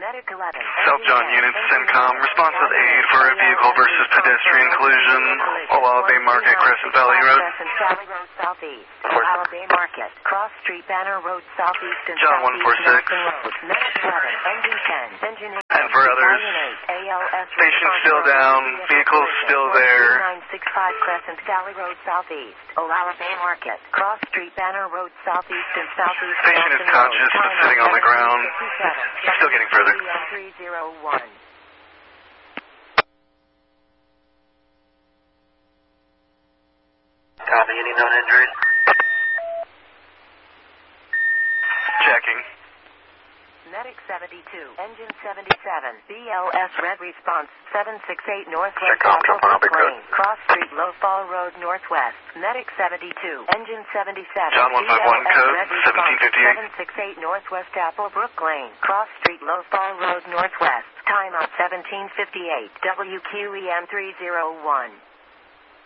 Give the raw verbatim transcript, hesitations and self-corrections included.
South John units, CENTCOM, responsive aid for a vehicle versus pedestrian collision, Oahu Bay Market, Crescent Valley Road. Crescent Valley Road Southeast, Oahu Bay Market, Cross Street, Banner Road Southeast, and John one four six. Medic eleven, Engine ten, Engine eight, And for others, A L S station's still down, vehicles still there. nine six five Crescent Valley Road Southeast, Oahu Bay Market, Cross Street, Banner Road Southeast, and Southeast. Patient is conscious but sitting on the ground. Still getting further. three zero one. Copy, any known injuries? Checking. Medic seventy-two, Engine seventy-seven, B L S Red Response seven six eight Northwest CENTCOM, Apple Toronto, Brook good. Lane, Cross Street, Low Fall Road Northwest. Medic seventy-two, Engine seventy-seven, John one five one B L S code, Red Response seventeen fifty-eight. seven six eight Northwest Apple Brook Lane, Cross Street, Low Fall Road Northwest. Time out seventeen fifty-eight, W Q E M three zero one.